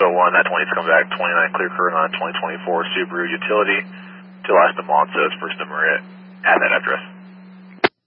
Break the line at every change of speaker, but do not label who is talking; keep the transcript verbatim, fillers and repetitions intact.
oh one, that twenty's come back, twenty-nine clear current on twenty twenty-four Subaru Utility to Las de Montes, First of Maria, at that address.